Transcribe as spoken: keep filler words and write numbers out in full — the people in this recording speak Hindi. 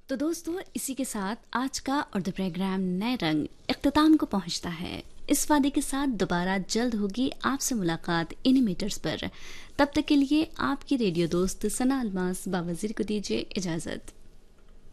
तो दोस्तों, इसी के साथ आज का उर्दू प्रोग्राम नए रंग इख्तिताम को पहुंचता है। इस वादे के साथ दोबारा जल्द होगी आपसे मुलाकात इन्हीं मीटर्स पर। तब तक के लिए आपकी रेडियो दोस्त सना अलमास बावजीर को दीजिए इजाज़त।